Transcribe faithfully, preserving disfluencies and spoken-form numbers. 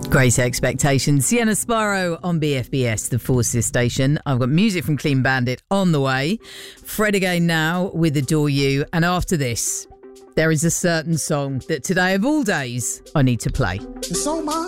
Great Expectations. Sienna Sparrow on B F B S, the Forces station. I've got music from Clean Bandit on the way. Fred again now with Adore You. And after this, there is a certain song that today of all days I need to play. There's so much